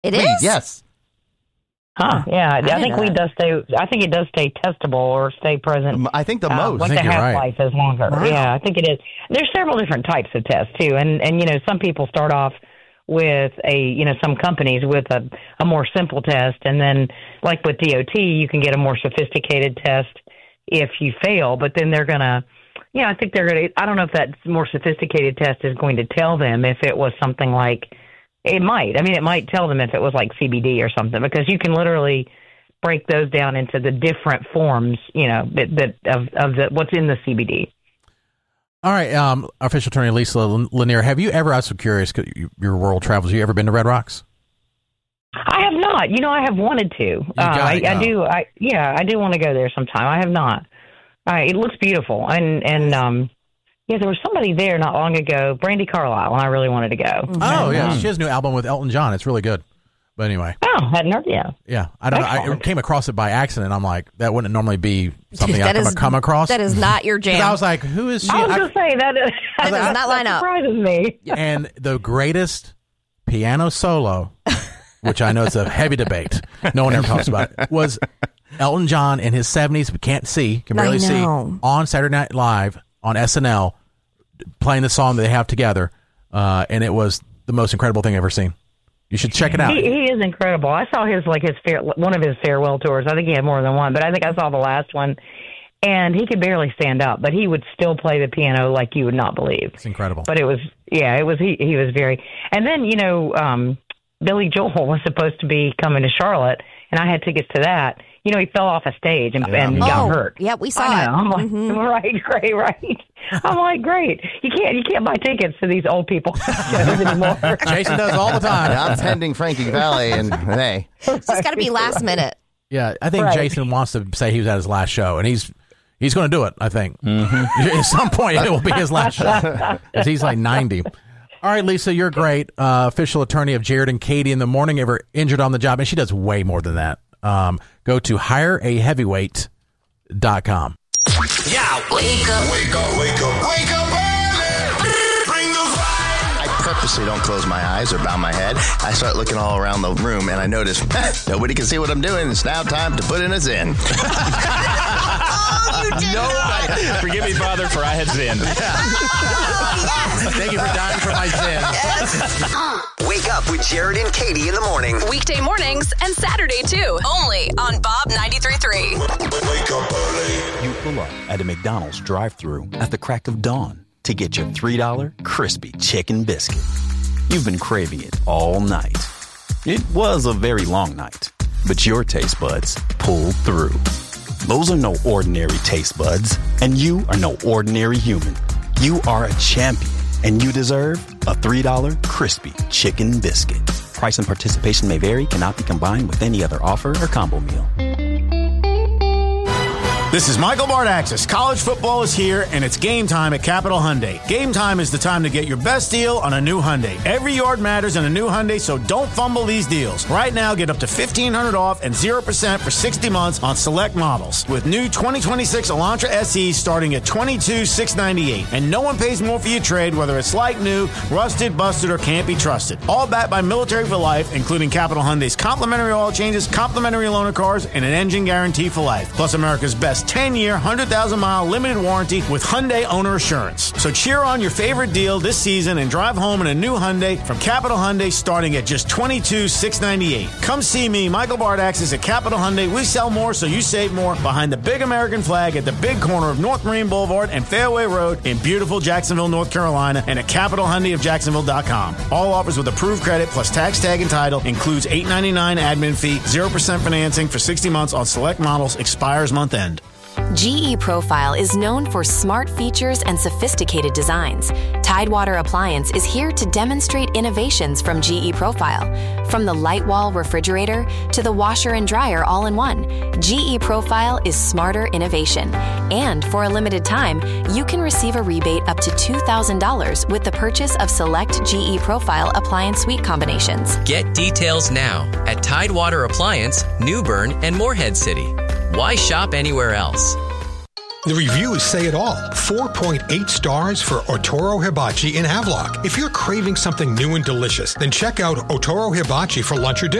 It is? Yes. Huh? Yeah, I think weed does stay. I think it does stay testable or stay present. I think the most. Like I think the you're right. half-life is longer. Wow. Yeah, I think it is. There's several different types of tests too, and some people start off with some companies with a more simple test, and then like with DOT, you can get a more sophisticated test if you fail. But then they're gonna, I think they're gonna. I don't know if that more sophisticated test is going to tell them if it was something like. It might. I mean, it might tell them if it was like CBD or something, because you can literally break those down into the different forms, of what's in the CBD. All right, official attorney Lisa Lanier, have you ever, I'm so curious, 'cause your world travels, have you ever been to Red Rocks? I have not. I have wanted to. I do. I do want to go there sometime. I have not. It looks beautiful, and there was somebody there not long ago, Brandi Carlile, and I really wanted to go. Oh, yeah. She has a new album with Elton John. It's really good. But anyway. Oh, hadn't heard yet. Yeah. I don't know. I came across it by accident. I'm like, that wouldn't normally be something I come across. That is not your jam. I was like, who is she? I was going to say, that does not line up. Surprises me. And the greatest piano solo, which I know is a heavy debate, no one ever talks about it, was Elton John in his 70s, but can't barely see, on Saturday Night Live on SNL, playing the song that they have together, and it was the most incredible thing I've ever seen. You should check it out. He is incredible. I saw one of his farewell tours. I think he had more than one, but I think I saw the last one, and he could barely stand up, but he would still play the piano like you would not believe. It's incredible. But he was very. And then Billy Joel was supposed to be coming to Charlotte, and I had tickets to that. He fell off a stage and got hurt. Yeah, we saw I know. it. I'm like, right. I'm like, great. You can't buy tickets to these old people shows anymore. Jason does all the time. I'm attending Frankie Valli, and hey, It's got to be last minute. Yeah, I think Jason wants to say he was at his last show, and he's going to do it. I think at some point it will be his last show because he's like 90. All right, Lisa, you're great. Official attorney of Jared and Katie in the Morning, ever injured on the job, and she does way more than that. Go to hireaheavyweight.com. Yeah, wake up, wake up, wake up, wake up early. Bring the fire. I purposely don't close my eyes or bow my head. I start looking all around the room, and I notice nobody can see what I'm doing. It's now time to put in a Zyn. Nobody. Forgive me, Father, for I had sinned. Thank you for dying for my sins. Wake up with Jared and Katie in the morning. Weekday mornings and Saturday too. Only on Bob 93.3. Wake up early. You pull up at a McDonald's drive-thru at the crack of dawn to get your $3 crispy chicken biscuit. You've been craving it all night. It was a very long night, but your taste buds pulled through. Those are no ordinary taste buds, and you are no ordinary human. You are a champion, and you deserve a $3 crispy chicken biscuit. Price and participation may vary, cannot be combined with any other offer or combo meal. This is Michael Bardaxis. College football is here, and it's game time at Capital Hyundai. Game time is the time to get your best deal on a new Hyundai. Every yard matters in a new Hyundai, so don't fumble these deals. Right now, get up to $1,500 off and 0% for 60 months on select models. With new 2026 Elantra SEs starting at $22,698. And no one pays more for your trade, whether it's like new, rusted, busted, or can't be trusted. All backed by Military for Life, including Capital Hyundai's complimentary oil changes, complimentary loaner cars, and an engine guarantee for life. Plus America's best 10-year, 100,000-mile limited warranty with Hyundai Owner Assurance. So cheer on your favorite deal this season and drive home in a new Hyundai from Capital Hyundai starting at just $22,698. Come see me, Michael Bardaxis at Capital Hyundai. We sell more so you save more behind the big American flag at the big corner of North Marine Boulevard and Fairway Road in beautiful Jacksonville, North Carolina, and at CapitalHyundaiofJacksonville.com. All offers with approved credit plus tax tag and title. Includes $8.99 admin fee, 0% financing for 60 months on select models. Expires month end. GE Profile is known for smart features and sophisticated designs. Tidewater Appliance is here to demonstrate innovations from GE Profile. From the light wall refrigerator to the washer and dryer all in one, GE Profile is smarter innovation. And for a limited time, you can receive a rebate up to $2,000 with the purchase of select GE Profile appliance suite combinations. Get details now at Tidewater Appliance, New Bern, and Morehead City. Why shop anywhere else? The reviews say it all. 4.8 stars for Otoro Hibachi in Havelock. If you're craving something new and delicious, then check out Otoro Hibachi for lunch or dinner.